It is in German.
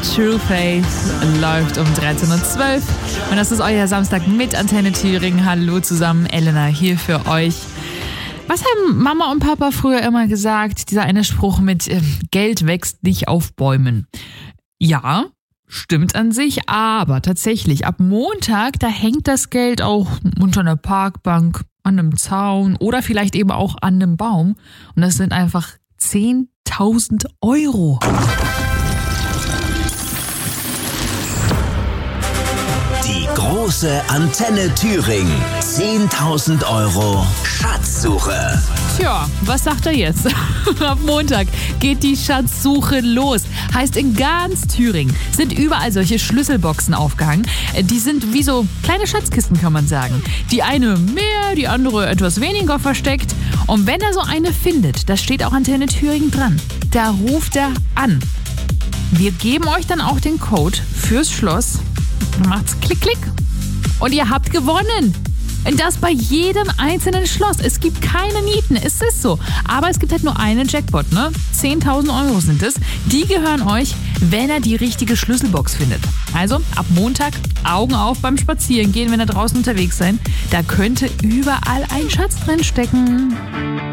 True Faith läuft um 13.12 Uhr. Und das ist euer Samstag mit Antenne Thüringen. Hallo zusammen, Elena hier für euch. Was haben Mama und Papa früher immer gesagt? Dieser eine Spruch mit Geld wächst nicht auf Bäumen. Ja, stimmt an sich, aber tatsächlich, ab Montag, da hängt das Geld auch unter einer Parkbank, an einem Zaun oder vielleicht eben auch an einem Baum. Und das sind einfach 10.000 Euro. Die große Antenne Thüringen. 10.000 Euro Schatzsuche. Tja, was sagt er jetzt? Ab Montag geht die Schatzsuche los. Heißt, in ganz Thüringen sind überall solche Schlüsselboxen aufgehangen. Die sind wie so kleine Schatzkisten, kann man sagen. Die eine mehr, die andere etwas weniger versteckt. Und wenn er so eine findet, das steht auch Antenne Thüringen dran, da ruft er an. Wir geben euch dann auch den Code fürs Schloss. Macht's klick, klick. Und ihr habt gewonnen. Und das bei jedem einzelnen Schloss. Es gibt keine Nieten, es ist so. Aber es gibt halt nur einen Jackpot, ne? 10.000 Euro sind es. Die gehören euch, wenn er die richtige Schlüsselbox findet. Also ab Montag Augen auf beim Spazierengehen, wenn ihr draußen unterwegs seid. Da könnte überall ein Schatz drin stecken.